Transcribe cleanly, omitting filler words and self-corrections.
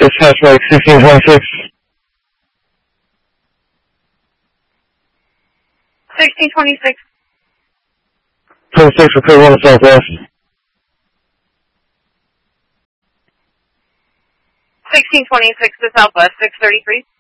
Dispatch Mike 1626. 1626. 26 for code 1 Southwest. 1626 to Southwest, 633.